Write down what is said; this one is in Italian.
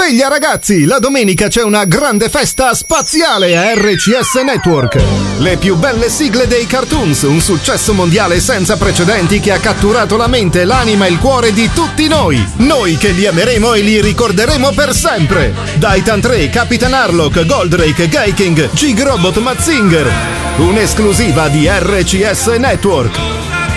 Sveglia ragazzi, la domenica c'è una grande festa spaziale a RCS Network. Le più belle sigle dei cartoons, un successo mondiale senza precedenti che ha catturato la mente, l'anima e il cuore di tutti noi. Noi che li ameremo e li ricorderemo per sempre. Titan 3, Capitan Harlock, Goldrake, Gaiking, Gig Robot, Mazinger. Un'esclusiva di RCS Network.